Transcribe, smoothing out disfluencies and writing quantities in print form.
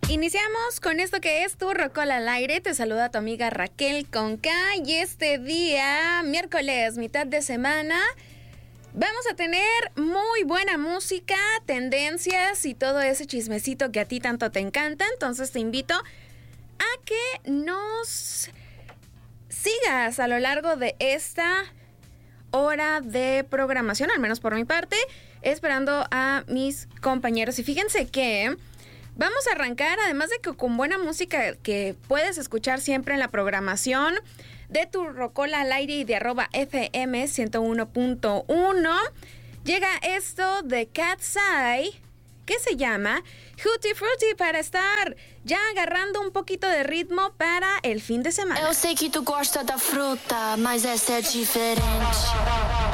Iniciamos con esto que es Tu Rocola al Aire. Te saluda tu amiga Raquel Conca. Y este día, miércoles, mitad de semana, vamos a tener muy buena música, tendencias y todo ese chismecito que a ti tanto te encanta. Entonces te invito a que nos sigas a lo largo de esta hora de programación, al menos por mi parte, esperando a mis compañeros. Y fíjense que vamos a arrancar, además de que con buena música que puedes escuchar siempre en la programación de Tu Rocola al Aire y de @FM 101.1, llega esto de Cat's Eye, que se llama Hootie Fruity, para estar ya agarrando un poquito de ritmo para el fin de semana. Eu sei que tu gosta da fruta, mas essa é diferente.